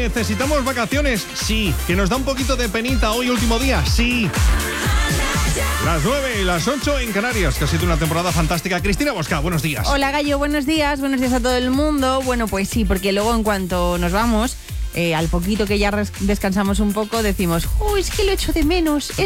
¿Necesitamos vacaciones? Sí. ¿Que nos da un poquito de penita hoy último día? Sí. Las 9 y las 8 en Canarias, que ha sido una temporada fantástica. Cristina Bosca, buenos días. Hola Gallo, buenos días a todo el mundo. Bueno, pues sí, porque luego en cuanto nos vamos, al poquito que ya descansamos un poco, decimos, es que lo echo de menos,